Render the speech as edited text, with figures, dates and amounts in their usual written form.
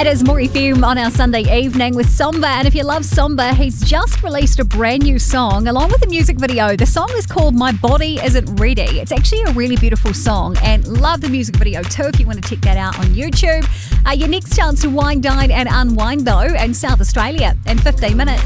It is Maury Fume on our Sunday evening with Somba. And if you love Somba, he's just released a brand new song along with a music video. The song is called My Body Isn't Ready. It's actually a really beautiful song and love the music video too if you want to check that out on YouTube. Your next chance to wine, dine and unwind though in South Australia in 15 minutes.